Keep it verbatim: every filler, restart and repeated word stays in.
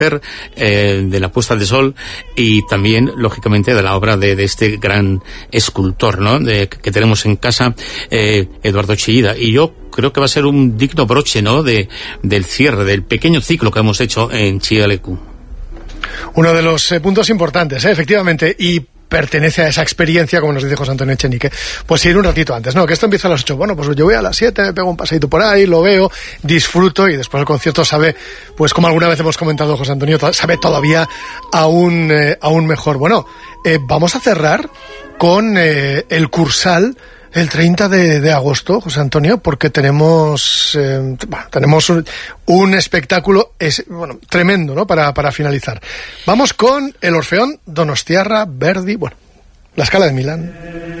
eh, de la puesta de sol y también, lógicamente, de la obra de, de este gran escultor, ¿no?, de, que tenemos en casa, eh, Eduardo Chillida. Y yo creo que va a ser un digno broche, ¿no?, de, del cierre, del pequeño ciclo que hemos hecho en Chillida Leku. Uno de los eh, puntos importantes, ¿eh? Efectivamente, y pertenece a esa experiencia, como nos dice José Antonio Echenique, pues ir un ratito antes, ¿no? Que esto empieza a las ocho, bueno, pues yo voy a las siete, me pego un paseíto por ahí, lo veo, disfruto, y después el concierto sabe, pues como alguna vez hemos comentado, José Antonio, sabe todavía aún, eh, aún mejor. Bueno, eh, vamos a cerrar con eh, el Cursal el treinta de agosto, José Antonio, porque tenemos eh, bueno, tenemos un, un espectáculo es, bueno, tremendo, ¿no?, para, para finalizar. Vamos con el Orfeón Donostiarra Verdi, bueno, la Scala de Milán.